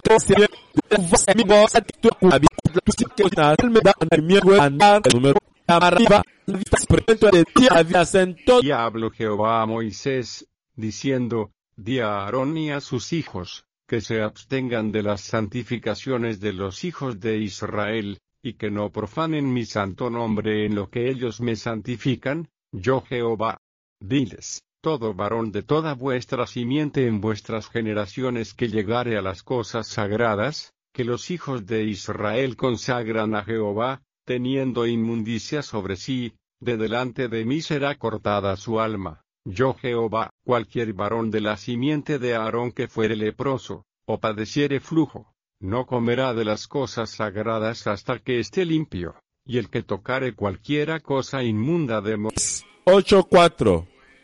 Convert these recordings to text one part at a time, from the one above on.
Y habló Jehová a Moisés, diciendo, di a Aarón y a sus hijos, que se abstengan de las santificaciones de los hijos de Israel, y que no profanen mi santo nombre en lo que ellos me santifican, yo Jehová. Diles, todo varón de toda vuestra simiente en vuestras generaciones que llegare a las cosas sagradas, que los hijos de Israel consagran a Jehová, teniendo inmundicia sobre sí, de delante de mí será cortada su alma. Yo Jehová, cualquier varón de la simiente de Aarón que fuere leproso, o padeciere flujo, no comerá de las cosas sagradas hasta que esté limpio, y el que tocare cualquiera cosa inmunda de 8:4.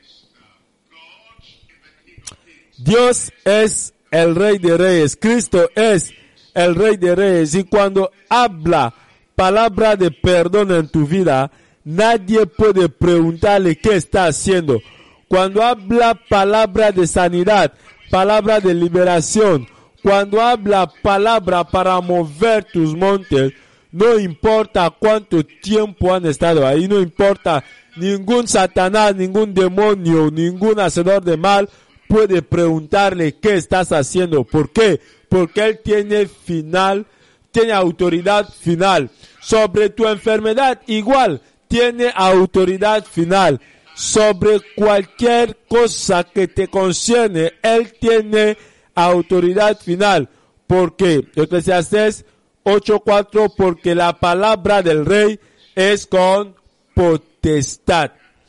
Dios es el Rey de Reyes, Cristo es el Rey de Reyes, y cuando habla palabra de perdón en tu vida, nadie puede preguntarle qué está haciendo. Cuando habla palabra de sanidad, palabra de liberación, cuando habla palabra para mover tus montes, no importa cuánto tiempo han estado ahí, no importa, ningún Satanás, ningún demonio, ningún hacedor de mal puede preguntarle qué estás haciendo. ¿Por qué? Porque él tiene autoridad final sobre tu enfermedad. Igual tiene autoridad final sobre cualquier cosa que te concierne. Él tiene autoridad final. ¿Por qué? Eclesiastés 8:4, porque la palabra del rey es con potestad.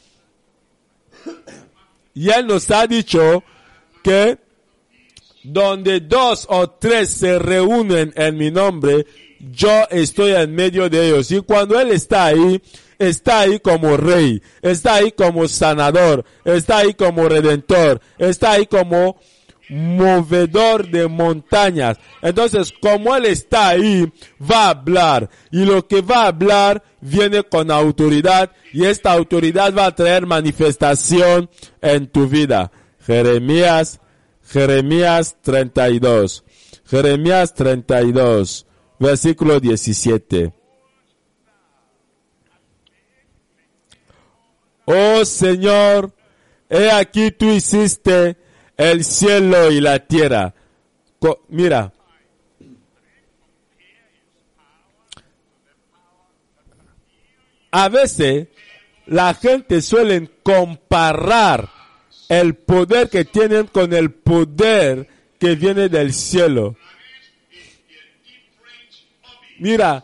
Y él nos ha dicho que donde 2 o 3 se reúnen en mi nombre, yo estoy en medio de ellos. Y cuando él está ahí como rey, está ahí como sanador, está ahí como redentor, está ahí como movedor de montañas. Entonces, como él está ahí, va a hablar, y lo que va a hablar viene con autoridad, y esta autoridad va a traer manifestación en tu vida. Jeremías 32. Jeremías 32, versículo 17. Oh Señor, he aquí tú hiciste el cielo y la tierra. Mira, a veces la gente suele comparar el poder que tienen con el poder que viene del cielo. Mira,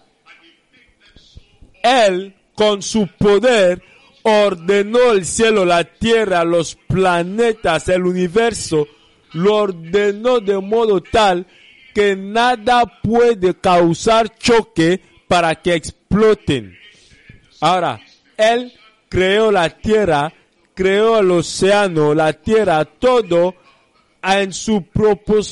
él con su poder ordenó el cielo, la tierra, los planetas, el universo, lo ordenó de modo tal que nada puede causar choque para que exploten. Ahora, él creó la tierra, creó el océano, la tierra, todo en su propósito.